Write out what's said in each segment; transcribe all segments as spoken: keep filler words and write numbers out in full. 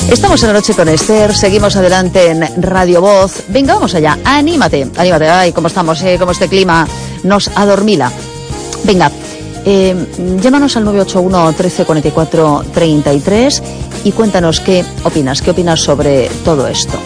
Estamos en La Noche con Esther, seguimos adelante en Radio Voz. Venga, vamos allá, anímate, anímate. Ay, cómo estamos, eh, cómo este clima nos adormila. Venga, eh, llámanos al nueve ocho uno, trece, cuarenta y cuatro, treinta y tres y cuéntanos qué opinas, qué opinas sobre todo esto.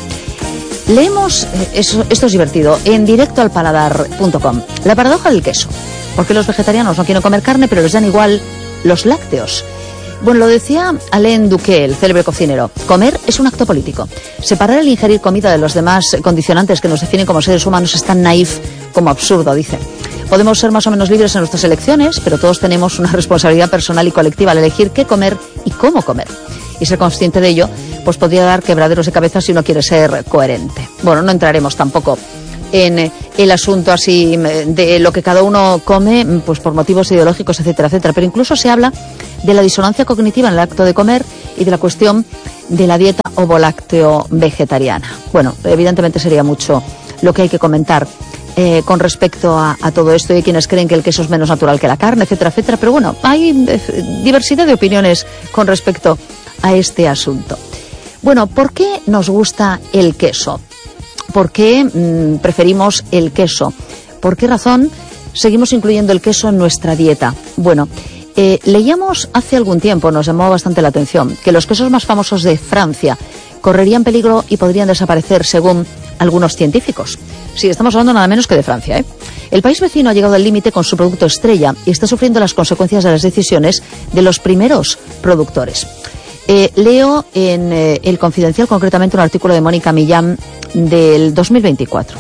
Leemos, eh, eso, esto es divertido, en directo al paladar punto com, la paradoja del queso. Porque los vegetarianos no quieren comer carne, pero les dan igual los lácteos. Bueno, lo decía Alain Duquet, el célebre cocinero. Comer es un acto político. Separar el ingerir comida de los demás condicionantes que nos definen como seres humanos es tan naif como absurdo, dice. Podemos ser más o menos libres en nuestras elecciones, pero todos tenemos una responsabilidad personal y colectiva al elegir qué comer y cómo comer. Y ser consciente de ello, pues podría dar quebraderos de cabeza si uno quiere ser coherente. Bueno, no entraremos tampoco en el asunto así de lo que cada uno come, pues por motivos ideológicos, etcétera, etcétera. Pero incluso se habla de la disonancia cognitiva en el acto de comer y de la cuestión de la dieta ovo-lácteo-vegetariana. Bueno, evidentemente sería mucho lo que hay que comentar eh, con respecto a, a todo esto. Hay quienes creen que el queso es menos natural que la carne, etcétera, etcétera. Pero bueno, hay eh, diversidad de opiniones con respecto a este asunto. Bueno, ¿por qué nos gusta el queso? ¿Por qué mmm, preferimos el queso? ¿Por qué razón seguimos incluyendo el queso en nuestra dieta? Bueno, eh, leíamos hace algún tiempo, nos llamó bastante la atención, que los quesos más famosos de Francia correrían peligro y podrían desaparecer según algunos científicos. Sí, estamos hablando nada menos que de Francia, ¿eh? El país vecino ha llegado al límite con su producto estrella y está sufriendo las consecuencias de las decisiones de los primeros productores. Eh, leo en eh, El Confidencial concretamente un artículo de Mónica Millán del dos mil veinticuatro.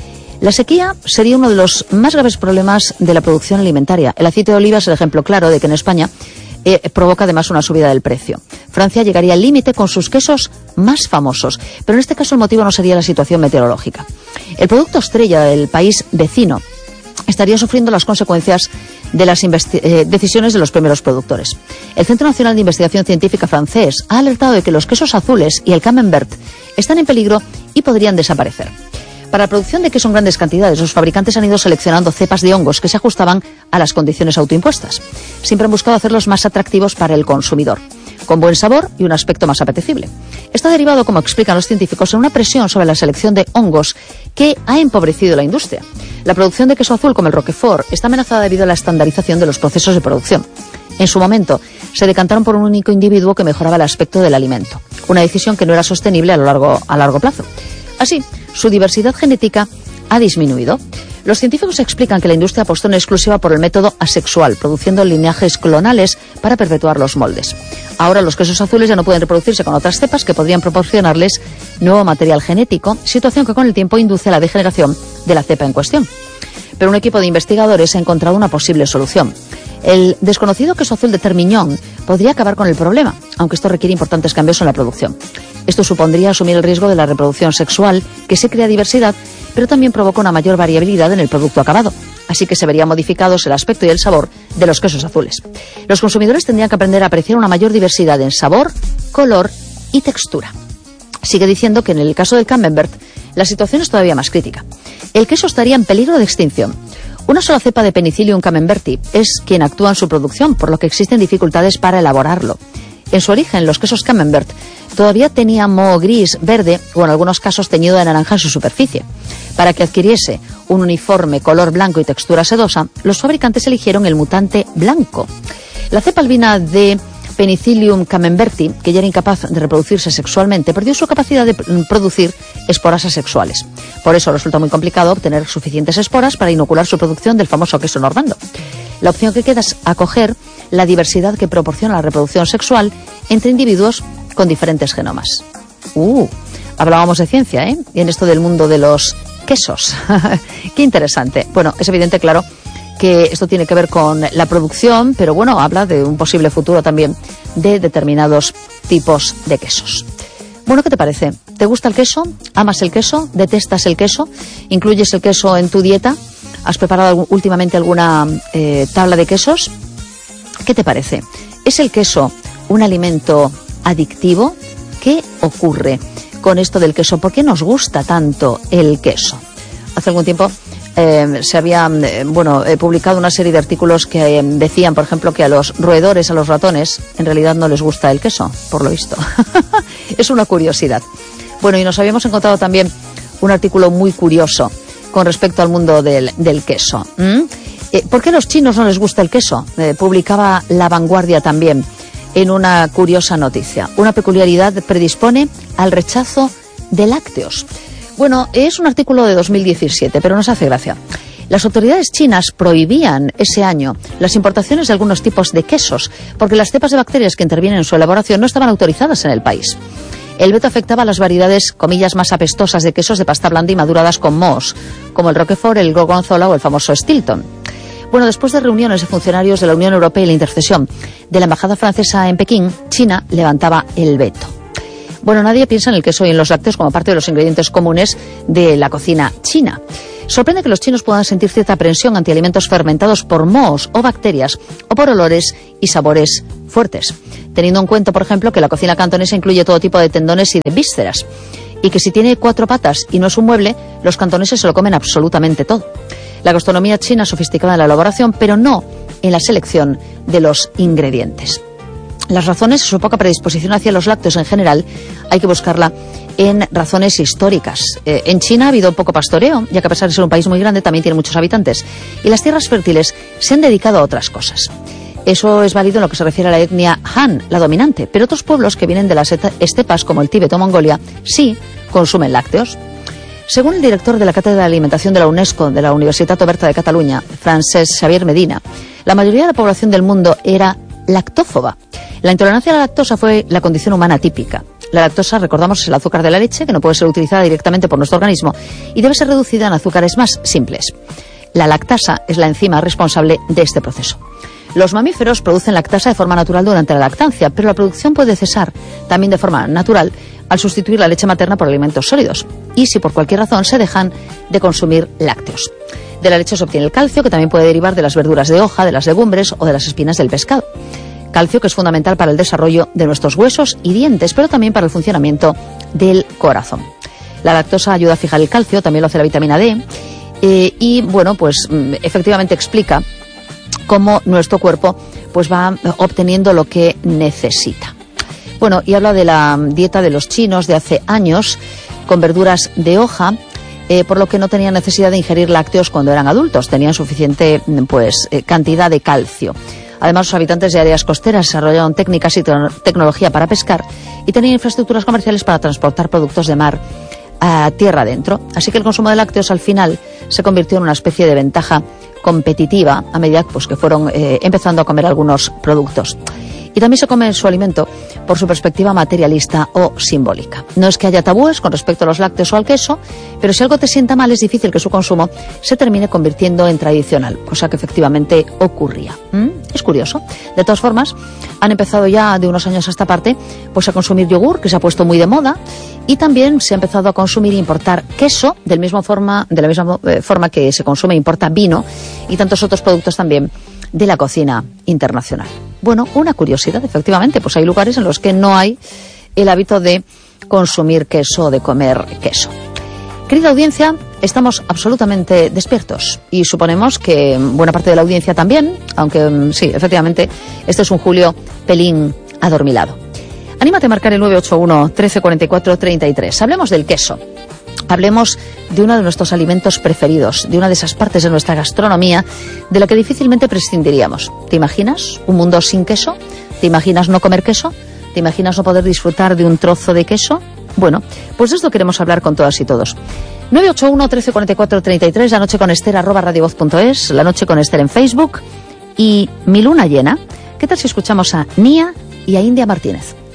La sequía sería uno de los más graves problemas de la producción alimentaria. El aceite de oliva es el ejemplo claro de que en España eh, provoca además una subida del precio. Francia llegaría al límite con sus quesos más famosos, pero en este caso el motivo no sería la situación meteorológica. El producto estrella del país vecino estaría sufriendo las consecuencias de las eh, decisiones de los primeros productores. El Centro Nacional de Investigación Científica francés ha alertado de que los quesos azules y el camembert están en peligro y podrían desaparecer. Para la producción de queso en grandes cantidades, los fabricantes han ido seleccionando cepas de hongos que se ajustaban a las condiciones autoimpuestas. Siempre han buscado hacerlos más atractivos para el consumidor, con buen sabor y un aspecto más apetecible. Esto ha derivado, como explican los científicos, en una presión sobre la selección de hongos que ha empobrecido la industria. La producción de queso azul, como el Roquefort, está amenazada debido a la estandarización de los procesos de producción. En su momento, se decantaron por un único individuo que mejoraba el aspecto del alimento, una decisión que no era sostenible a lo largo, a largo plazo. Así, su diversidad genética ha disminuido. Los científicos explican que la industria apostó en exclusiva por el método asexual, produciendo lineajes clonales para perpetuar los moldes. Ahora los quesos azules ya no pueden reproducirse con otras cepas que podrían proporcionarles nuevo material genético, situación que con el tiempo induce a la degeneración de la cepa en cuestión. Pero un equipo de investigadores ha encontrado una posible solución. El desconocido queso azul de Termignon podría acabar con el problema, aunque esto requiere importantes cambios en la producción. Esto supondría asumir el riesgo de la reproducción sexual, que se crea diversidad, pero también provoca una mayor variabilidad en el producto acabado. Así que se verían modificados el aspecto y el sabor de los quesos azules. Los consumidores tendrían que aprender a apreciar una mayor diversidad en sabor, color y textura. Sigue diciendo que en el caso del camembert, la situación es todavía más crítica. El queso estaría en peligro de extinción. Una sola cepa de Penicillium camemberti es quien actúa en su producción, por lo que existen dificultades para elaborarlo. En su origen, los quesos camembert todavía tenían moho gris, verde o en algunos casos teñido de naranja en su superficie. Para que adquiriese un uniforme color blanco y textura sedosa, los fabricantes eligieron el mutante blanco. La cepa albina de Penicillium camemberti, que ya era incapaz de reproducirse sexualmente, perdió su capacidad de producir esporas asexuales. Por eso resulta muy complicado obtener suficientes esporas para inocular su producción del famoso queso normando. La opción que queda es acoger la diversidad que proporciona la reproducción sexual entre individuos con diferentes genomas. Uh, hablábamos de ciencia, ¿eh? Y en esto del mundo de los quesos. Qué interesante. Bueno, es evidente, claro, que esto tiene que ver con la producción, pero bueno, habla de un posible futuro también de determinados tipos de quesos. Bueno, ¿qué te parece? ¿Te gusta el queso? ¿Amas el queso? ¿Detestas el queso? ¿Incluyes el queso en tu dieta? ¿Has preparado últimamente alguna eh, tabla de quesos? ¿Qué te parece? ¿Es el queso un alimento adictivo? ¿Qué ocurre con esto del queso? ¿Por qué nos gusta tanto el queso? Hace algún tiempo eh, se había eh, bueno, eh, publicado una serie de artículos que eh, decían, por ejemplo, que a los roedores, a los ratones, en realidad no les gusta el queso, por lo visto. Es una curiosidad. Bueno, y nos habíamos encontrado también un artículo muy curioso con respecto al mundo del, del queso. ¿Mm? Eh, ¿Por qué a los chinos no les gusta el queso? Eh, publicaba La Vanguardia también en una curiosa noticia. Una peculiaridad predispone al rechazo de lácteos. Bueno, es un artículo de dos mil diecisiete, pero nos hace gracia. Las autoridades chinas prohibían ese año las importaciones de algunos tipos de quesos, porque las cepas de bacterias que intervienen en su elaboración no estaban autorizadas en el país. El veto afectaba a las variedades, comillas, más apestosas de quesos de pasta blanda y maduradas con mohos, como el Roquefort, el Gorgonzola o el famoso Stilton. Bueno, después de reuniones de funcionarios de la Unión Europea y la intercesión de la Embajada francesa en Pekín, China levantaba el veto. Bueno, nadie piensa en el queso y en los lácteos como parte de los ingredientes comunes de la cocina china. Sorprende que los chinos puedan sentir cierta aprensión ante alimentos fermentados por mohos o bacterias o por olores y sabores fuertes, teniendo en cuenta, por ejemplo, que la cocina cantonesa incluye todo tipo de tendones y de vísceras, y que si tiene cuatro patas y no es un mueble, los cantoneses se lo comen absolutamente todo. La gastronomía china es sofisticada en la elaboración, pero no en la selección de los ingredientes. Las razones, su poca predisposición hacia los lácteos en general, hay que buscarla en razones históricas. Eh, en China ha habido poco pastoreo, ya que a pesar de ser un país muy grande, también tiene muchos habitantes. Y las tierras fértiles se han dedicado a otras cosas. Eso es válido en lo que se refiere a la etnia Han, la dominante. Pero otros pueblos que vienen de las estepas, como el Tíbet o Mongolia, sí consumen lácteos. Según el director de la Cátedra de Alimentación de la UNESCO de la Universitat Oberta de Cataluña, Francesc Xavier Medina, la mayoría de la población del mundo era lactófoba. La intolerancia a la lactosa fue la condición humana típica. La lactosa, recordamos, es el azúcar de la leche, que no puede ser utilizada directamente por nuestro organismo y debe ser reducida en azúcares más simples. La lactasa es la enzima responsable de este proceso. Los mamíferos producen lactasa de forma natural durante la lactancia, pero la producción puede cesar también de forma natural al sustituir la leche materna por alimentos sólidos y si por cualquier razón se dejan de consumir lácteos. De la leche se obtiene el calcio, que también puede derivar de las verduras de hoja, de las legumbres o de las espinas del pescado. Calcio que es fundamental para el desarrollo de nuestros huesos y dientes, pero también para el funcionamiento del corazón. La lactosa ayuda a fijar el calcio, también lo hace la vitamina D, eh, y bueno, pues efectivamente explica cómo nuestro cuerpo pues va obteniendo lo que necesita. Bueno, y habla de la dieta de los chinos de hace años, con verduras de hoja, eh, por lo que no tenían necesidad de ingerir lácteos cuando eran adultos, tenían suficiente pues eh, cantidad de calcio. Además, los habitantes de áreas costeras desarrollaron técnicas y tecnología para pescar y tenían infraestructuras comerciales para transportar productos de mar a tierra adentro. Así que el consumo de lácteos al final se convirtió en una especie de ventaja competitiva a medida pues, que fueron eh, empezando a comer algunos productos. Y también se come su alimento por su perspectiva materialista o simbólica. No es que haya tabúes con respecto a los lácteos o al queso, pero si algo te sienta mal es difícil que su consumo se termine convirtiendo en tradicional, cosa que efectivamente ocurría. ¿Mm? Es curioso. De todas formas, han empezado ya de unos años a esta parte pues a consumir yogur, que se ha puesto muy de moda, y también se ha empezado a consumir e importar queso, del mismo forma, de la misma eh, forma que se consume e importa vino, y tantos otros productos también de la cocina internacional. Bueno, una curiosidad, efectivamente, pues hay lugares en los que no hay el hábito de consumir queso o de comer queso. Querida audiencia, estamos absolutamente despiertos y suponemos que buena parte de la audiencia también, aunque sí, efectivamente, este es un julio pelín adormilado. Anímate a marcar el nueve ocho uno, trece cuarenta y cuatro, treinta y tres. Hablemos del queso. Hablemos de uno de nuestros alimentos preferidos, de una de esas partes de nuestra gastronomía de la que difícilmente prescindiríamos. ¿Te imaginas un mundo sin queso? ¿Te imaginas no comer queso? ¿Te imaginas no poder disfrutar de un trozo de queso? Bueno, pues de esto queremos hablar con todas y todos. nueve ocho uno, trece cuarenta y cuatro, treinta y tres, la noche con Esther, arroba radiovoz punto es, la noche con Esther en Facebook y mi luna llena. ¿Qué tal si escuchamos a Nia y a India Martínez?